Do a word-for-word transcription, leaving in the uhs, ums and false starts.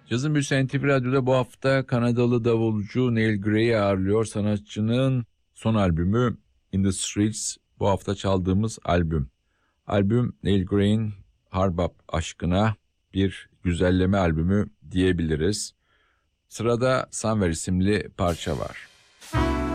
Cazın Büyüsü N T V Radyo'da bu hafta Kanadalı davulcu Neil Gray'i ağırlıyor. Sanatçının son albümü In the Streets bu hafta çaldığımız albüm. Albüm Neil Gray'in Hard-bop aşkına bir güzelleme albümü diyebiliriz. Sırada Somewhere isimli parça var.